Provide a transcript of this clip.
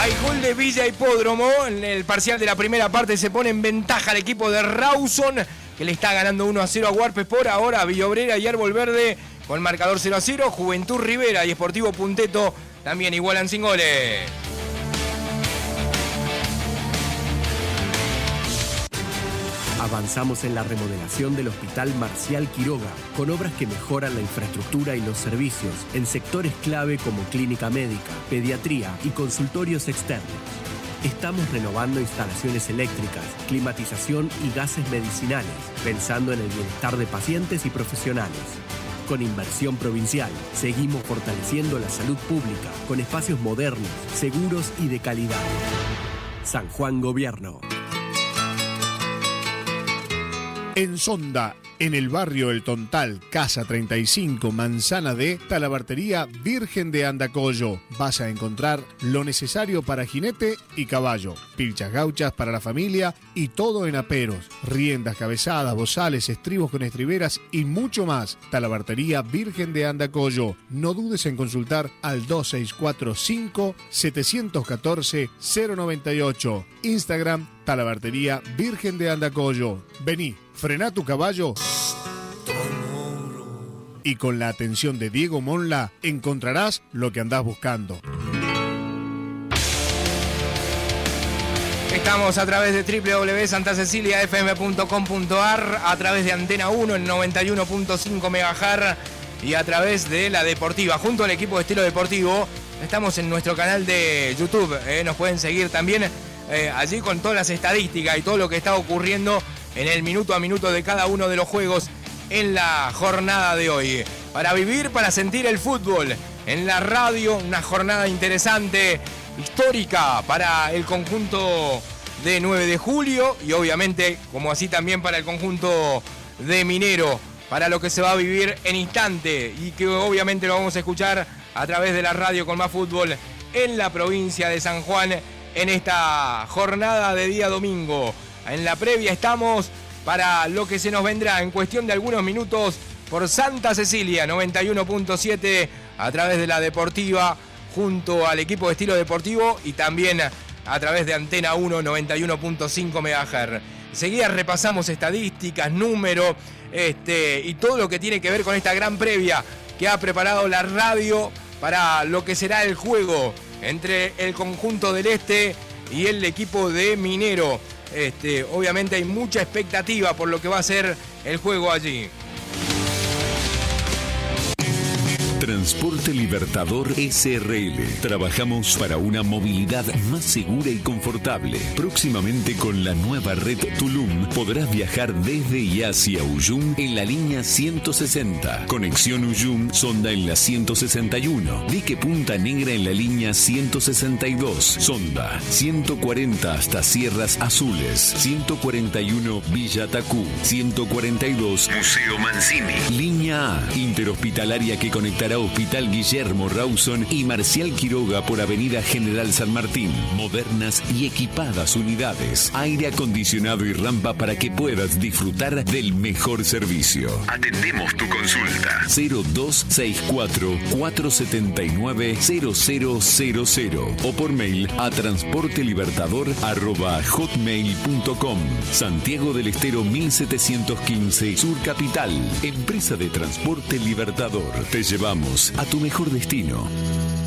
Hay gol de Villa Hipódromo. En el parcial de la primera parte se pone en ventaja el equipo de Rawson, que le está ganando 1-0 a Huarpes por ahora. Villa Obrera y Árbol Verde con marcador 0-0. Juventud Rivera y Sportivo Punteto también igualan sin goles. Avanzamos en la remodelación del Hospital Marcial Quiroga, con obras que mejoran la infraestructura y los servicios en sectores clave como clínica médica, pediatría y consultorios externos. Estamos renovando instalaciones eléctricas, climatización y gases medicinales, pensando en el bienestar de pacientes y profesionales. Con inversión provincial, seguimos fortaleciendo la salud pública con espacios modernos, seguros y de calidad. San Juan Gobierno. En Sonda, en el barrio El Tontal, Casa 35, Manzana D, Talabartería Virgen de Andacollo. Vas a encontrar lo necesario para jinete y caballo, pilchas gauchas para la familia y todo en aperos, riendas, cabezadas, bozales, estribos con estriberas y mucho más. Talabartería Virgen de Andacollo. No dudes en consultar al 2645 714 098. Instagram Talabartería Virgen de Andacollo. Vení, frená tu caballo y con la atención de Diego Monla encontrarás lo que andás buscando. Estamos a través de www.santaceciliafm.com.ar, a través de Antena 1 en 91.5 MHz y a través de La Deportiva. Junto al equipo de Estilo Deportivo, estamos en nuestro canal de YouTube. Nos pueden seguir también allí con todas las estadísticas y todo lo que está ocurriendo en el minuto a minuto de cada uno de los juegos en la jornada de hoy. Para vivir, para sentir el fútbol en la radio, una jornada interesante, histórica para el conjunto de 9 de julio y obviamente, como así también para el conjunto de Minero, para lo que se va a vivir en instante y que obviamente lo vamos a escuchar a través de la radio con más fútbol en la provincia de San Juan en esta jornada de día domingo. En la previa estamos para lo que se nos vendrá en cuestión de algunos minutos por Santa Cecilia 91.7 a través de La Deportiva junto al equipo de Estilo Deportivo y también a través de Antena 1 91.5 MHz. Enseguida repasamos estadísticas, números y todo lo que tiene que ver con esta gran previa que ha preparado la radio para lo que será el juego entre el conjunto del Este y el equipo de Minero. Obviamente hay mucha expectativa por lo que va a ser el juego allí. Transporte Libertador SRL. Trabajamos para una movilidad más segura y confortable. Próximamente con la nueva red Tulum podrás viajar desde y hacia Uyum en la línea 160. Conexión Uyum-Sonda en la 161. Dique Punta Negra en la línea 162. Sonda 140 hasta Sierras Azules. 141 Villa Tacú. 142 Museo Mancini. Línea A. Interhospitalaria que conectará Hospital Guillermo Rawson y Marcial Quiroga por Avenida General San Martín. Modernas y equipadas unidades. Aire acondicionado y rampa para que puedas disfrutar del mejor servicio. Atendemos tu consulta. 0264-479-0000 o por mail a transportelibertador@hotmail.com. Santiago del Estero 1715 Sur Capital. Empresa de Transporte Libertador. Te llevamos a tu mejor destino.